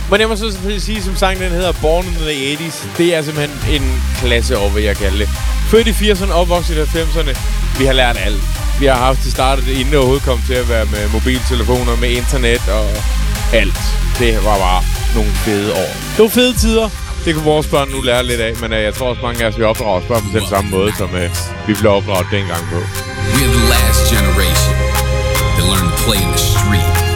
Men jeg må så selvfølgelig sige, som sangen den hedder Born in the 80's. Det er simpelthen en klasse over, hvad jeg kalder det. Født i 80'erne, opvokset i 90'erne. Vi har lært alt. Vi har haft det startet, inden det overhovedet kom til at være med mobiltelefoner, med internet og alt. Det var bare nogle fede år. Det var fede tider. Det kunne vores børn nu lære lidt af, men jeg tror også mange af os vil opdrage os børn på den samme måde, som vi blev opdraget dengang på. We are the last generation that learned to play in the street.